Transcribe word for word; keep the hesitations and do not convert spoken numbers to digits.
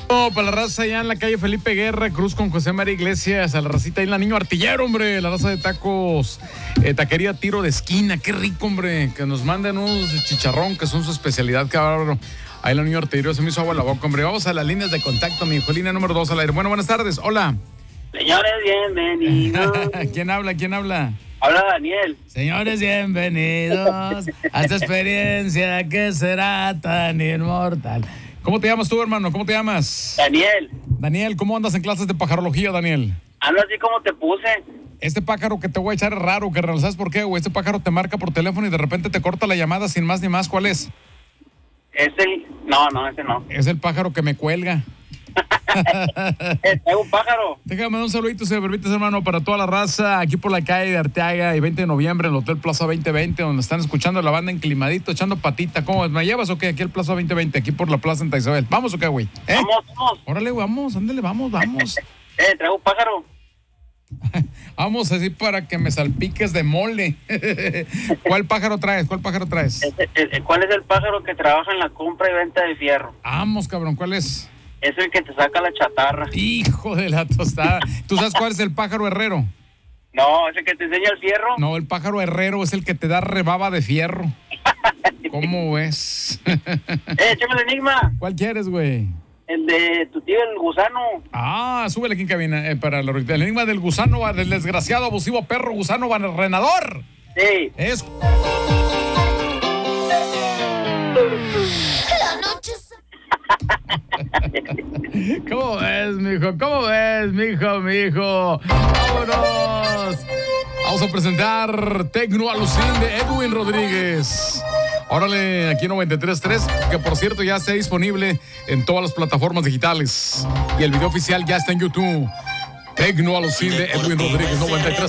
Oh, para la raza allá en la calle Felipe Guerra, Cruz con José María Iglesias, a la racita ahí, la Niño Artillero, hombre, la raza de tacos, eh, taquería Tiro de Esquina, qué rico, hombre, que nos manden unos chicharrón, que son su especialidad, cabrón. Ahí la Niño Artillero, se me hizo agua en la boca, hombre. Vamos a las líneas de contacto, mi hijo, línea número dos al aire. Bueno, buenas tardes, hola. Señores, bienvenidos. ¿Quién habla, quién habla? Habla Daniel. Señores, bienvenidos a esta experiencia que será tan inmortal. ¿Cómo te llamas tú, hermano? ¿Cómo te llamas? Daniel. Daniel, ¿cómo andas en clases de pajarología, Daniel? Ando así como te puse. Este pájaro que te voy a echar es raro, que ¿sabes por qué, güey? Este pájaro te marca por teléfono y de repente te corta la llamada sin más ni más. ¿Cuál es? Es el... No, no, ese no. Es el pájaro que me cuelga. Es un pájaro. Déjame dar un saludito, si me permites, hermano, para toda la raza aquí por la calle de Arteaga y veinte de noviembre en el Hotel Plaza veinte veinte, donde están escuchando la banda Enclimadito, echando patita. ¿Cómo? ¿Me llevas o qué? Aquí el Plaza veinte veinte, aquí por la Plaza Santa Isabel. ¿Vamos o qué, güey? ¿Eh? Vamos, vamos. Órale, güey, vamos, ándale, vamos, vamos. Eh, traigo un pájaro. Vamos así para que me salpiques de mole. ¿Cuál pájaro traes? ¿Cuál pájaro traes? Ese- ese- ¿Cuál es el pájaro que trabaja en la compra y venta de fierro? Vamos, cabrón, ¿cuál es? Es el que te saca la chatarra. Hijo de la tostada. ¿Tú sabes cuál es el pájaro herrero? No, ese que te enseña el fierro. No, el pájaro herrero es el que te da rebaba de fierro. ¿Cómo ves? Eh, échame el enigma. ¿Cuál quieres, güey? El de tu tío, el gusano. Ah, súbele aquí en cabina eh, para la ahorita. El enigma del gusano, del desgraciado, abusivo perro gusano barrenador. Sí. Es... La noche se... ¿Cómo ves, mijo? ¿Cómo ves, mijo, mijo? ¡Vámonos! Vamos a presentar Tecno Alucin de Edwin Rodríguez. Órale, aquí en noventa y tres punto tres, que por cierto ya está disponible en todas las plataformas digitales. Y el video oficial ya está en YouTube. Tecno Alucin de Edwin Rodríguez, noventa y tres.